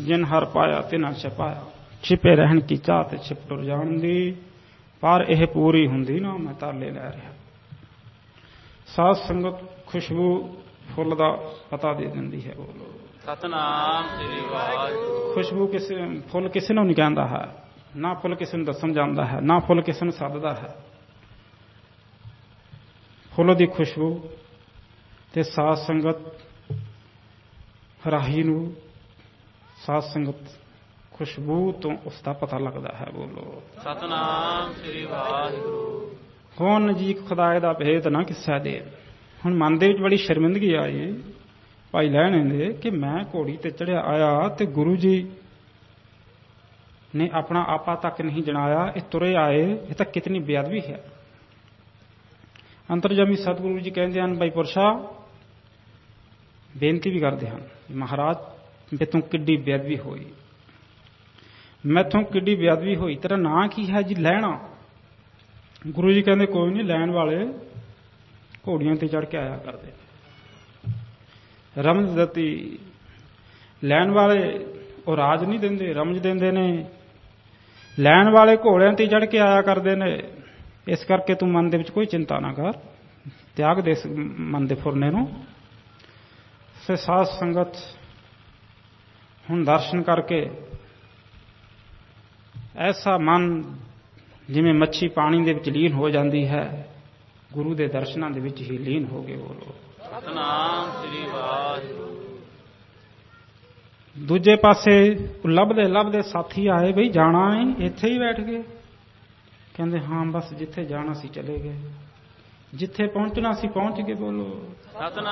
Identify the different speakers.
Speaker 1: जिन हर पाया तिना छिपाया, छिपे रहन की चाह ते छिप टुर जाण दी, पर यह पूरी हुंदी ना मैं ताले लै रहा। साध संगत खुशबू फुੱਲ ਦਾ पता दे ਦਿੰਦੀ है। बोलो
Speaker 2: सतनाम श्री वाहिगुरू।
Speaker 1: खुशबू फुੱਲ ਕਿਸੇ ਨੂੰ नहीं कहता है, ना फुੱਲ ਕਿਸੇ ਨੂੰ ਦੱਸਣ ਜਾਂਦਾ है, ना फुੱਲ ਕਿਸੇ ਨੂੰ ਸੱਦਦਾ है। फुੱਲ ਦੀ खुशबू ਤੇ ਸਾਧ ਸੰਗਤ ਰਾਹੀ ਨੂੰ ਸਾਧ ਸੰਗਤ खुशबू तो उसका पता लगता है। बोलो
Speaker 2: सतनाम श्री वाहिगुरू।
Speaker 1: कौन नजीक खुदाए का भेद ना किसा दे। हुण मन दे विच बड़ी शर्मिंदगी आई भाई लहणे दे कि मैं घोड़ी ते चढ़िया आया ते गुरु जी ने अपना आपा तक नहीं जनाया, ये तुरे आए, ये तो कितनी बेअदबी है। अंतरजामी सतगुरु जी कहते हैं भाई पुरशा बेनती भी करते हैं, महाराज मेतों किड्डी बेअदबी होई, मैथों किड्डी बेअदबी होई, तेरा नां की है जी? लैना। गुरु जी कहते कोई नहीं, लैन वाले घोड़ियां ते चढ़ के आया करते, रमज दती लैन वाले वो राज नहीं देंदे, रमज देंदे ने, लैन वाले घोड़ियां ते चढ़ के आया करते ने। इस करके तू मन दे विच कोई चिंता ना कर, त्याग दे मन दे फुरने नूं। फिर साध संगत हुण दर्शन करके ऐसा मन जिवें मच्छी पानी दे विच लीन हो जाती है, गुरु दे दर्शनां दे विच ही लीन हो गए। बोलो
Speaker 2: सतनाम श्री वाहिगुरू।
Speaker 1: दूजे पासे लभदे लभदे साथी आए, बई जाना है, इत्थे ही बैठ गए। कहंदे हाँ बस जिथे जाना सी चले गए, जिथे पहुंचना सी पहुंच गए। बोलो
Speaker 2: सतनाम